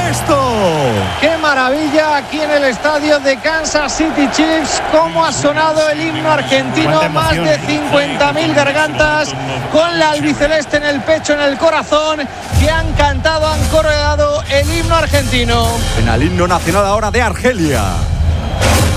esto! ¡Qué maravilla! Aquí en el estadio de Kansas City Chiefs, cómo ha sonado el himno argentino. Más de 50.000 gargantas con la albiceleste en el pecho, en el corazón, que han cantado, han coreado el himno argentino. En el himno nacional ahora de Argelia.